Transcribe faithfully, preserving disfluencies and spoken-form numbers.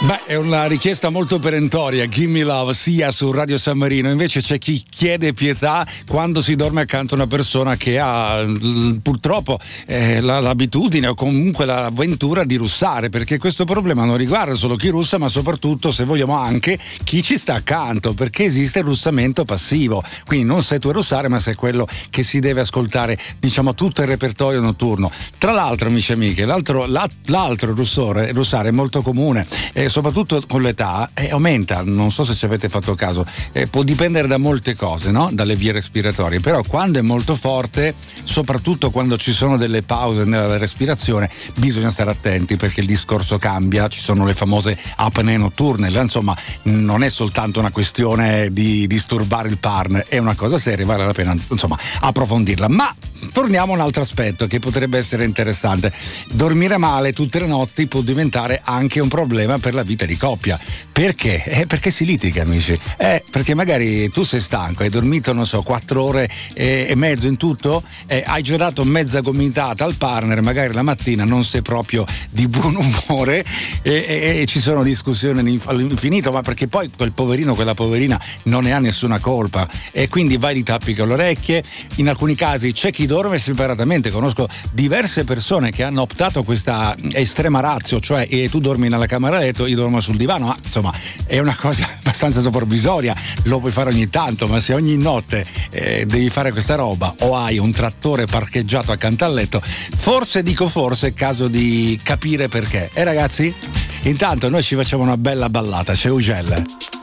Beh, è una richiesta molto perentoria, Give Me Love, sia su Radio San Marino. Invece c'è chi chiede pietà quando si dorme accanto a una persona che ha purtroppo eh, l'abitudine o comunque l'avventura di russare, perché questo problema non riguarda solo chi russa, ma soprattutto, se vogliamo, anche chi ci sta accanto, perché esiste il russamento passivo. Quindi non sei tu a russare, ma sei quello che si deve ascoltare, diciamo, tutto il repertorio notturno. Tra l'altro, amici e amiche, l'altro, l'altro russore, russare è molto comune. Eh, soprattutto con l'età eh, aumenta, non so se ci avete fatto caso, eh, può dipendere da molte cose, no? Dalle vie respiratorie, però quando è molto forte, soprattutto quando ci sono delle pause nella respirazione, bisogna stare attenti, perché il discorso cambia, ci sono le famose apnee notturne, insomma non è soltanto una questione di disturbare il partner, è una cosa seria, vale la pena insomma approfondirla. Ma torniamo a un altro aspetto che potrebbe essere interessante. Dormire male tutte le notti può diventare anche un problema per la vita di coppia. Perché? Eh, perché si litiga, amici. Eh, perché magari tu sei stanco, hai dormito, non so, quattro ore e, e mezzo in tutto, eh, hai già dato mezza gomitata al partner, magari la mattina non sei proprio di buon umore e, e, e ci sono discussioni all'infinito, ma perché poi quel poverino, quella poverina non ne ha nessuna colpa, e quindi vai di tappi con le orecchie. In alcuni casi c'è chi dorme separatamente, conosco diverse persone che hanno optato questa estrema ratio, cioè eh, tu dormi nella camera letto, io dormo sul divano, ma insomma è una cosa abbastanza provvisoria, lo puoi fare ogni tanto, ma se ogni notte eh, devi fare questa roba o hai un trattore parcheggiato accanto al letto, forse, dico forse, è caso di capire perché. E eh, ragazzi, intanto noi ci facciamo una bella ballata, c'è Ugel.